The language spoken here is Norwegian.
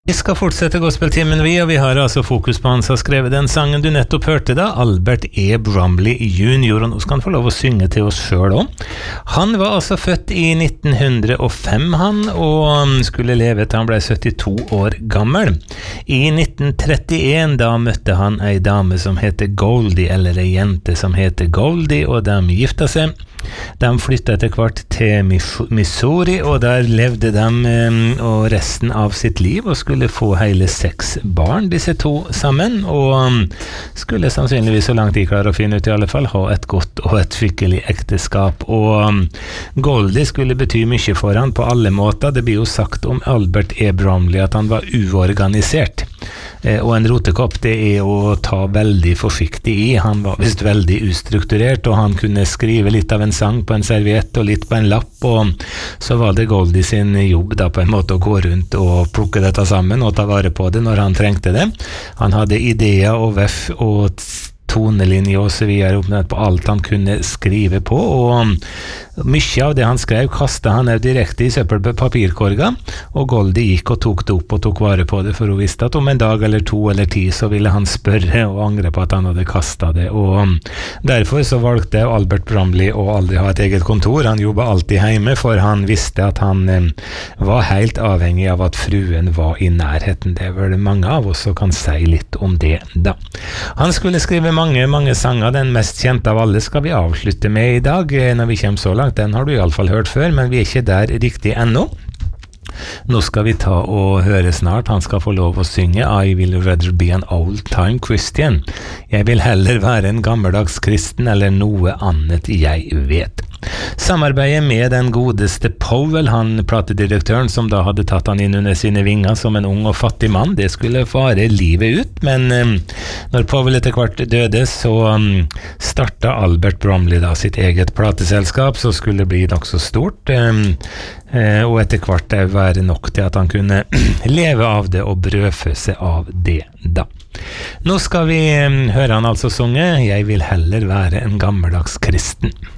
Vi skal fortsette gospeltimen og vi har altså fokus på han som har skrevet den sangen du nettopp hørte da, Albert E. Bromley Jr., og nå skal han få lov å synge til oss selv også. Han var altså født i 1905 han, og skulle leve til han ble 72 år gammel. I 1931 da møtte han ei dame som heter Goldie, eller ei jente som heter Goldie, og de gifta seg. De flyttet etter hvert til Missouri, og der levde de og resten av sitt liv, og skulle få hele 6 barn, disse to sammen, og skulle sannsynligvis, så langt de klarer å finne ut i alle fall, ha et godt og et skikkelig ekteskap. Og Goldie skulle bety mye for han på alle måter. Det blir jo sagt om Albert E. Bromley at han var uorganisert. Og en rotekopp, det er å ta veldig forsiktig i. Han var visst veldig ustrukturert, og han kunne skrive litt av en sang på en serviett og litt på en lapp, og så var det Goldie sin jobb da på en måte å gå rundt og plukke dette sammen og ta vare på det når han trengte det. Han hadde ideer og veff og tonelinje og så videre oppnådd på alt han kunne skrive på, og mye av det han skrev kastet han direkte i søppelpapirkorga, og Goldie gikk og tok det opp og tok vare på det, for hun visste at om en dag eller 2 eller 10 så ville han spørre og angre på at han hadde kastet det, og derfor så valgte Albert Bromley å aldri ha et eget kontor. Han jobbet alltid hjemme, for han visste at han var helt avhengig av at fruen var i nærheten. Det er vel mange av oss som kan si litt om det da. Han skulle skrive mange sanger. Den mest kjente av alle skal vi avslutte med i dag, når vi kommer så langt. Den har du i alle fall hørt før, men vi er ikke der riktig ennå. Nå skal vi ta og høre snart. Han skal få lov å synge I will rather be an old time Christian. Jeg vil heller være en gammeldags kristen eller noe annet jeg vet. Samarbeidet med den godeste Powell, han platedirektøren som da hadde tatt han inn under sine vinger som en ung og fattig mann, det skulle vare livet ut, men når Powell etter hvert døde, så startet Albert Bromley da sitt eget plateselskap, så skulle det bli nok så stort, og etter hvert det være nok til at han kunne leve av det og brødfø seg av det da. Nå skal vi høre han altså synge «Jeg vil heller være en gammeldags kristen».